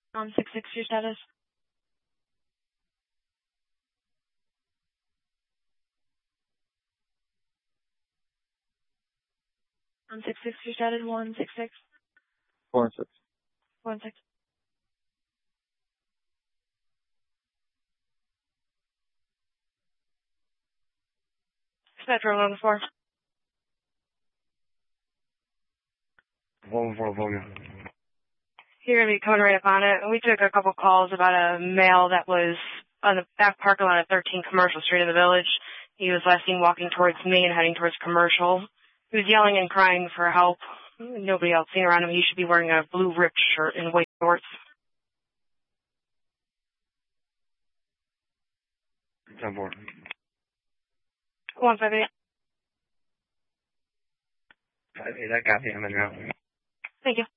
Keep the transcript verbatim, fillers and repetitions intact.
On six six, your status. On six six, your status. One six six. Four and six. Four and six. Metro one four. One four four. You're gonna be coming right up on it. We took a couple calls about a male that was on the back parking lot at thirteen Commercial Street in the Village. He was last seen walking towards me and heading towards Commercial. He was yelling and crying for help. Nobody else seen around him. He should be wearing a blue ripped shirt and white shorts. ten four. One five eight. Five eight. I got him in now. Thank you.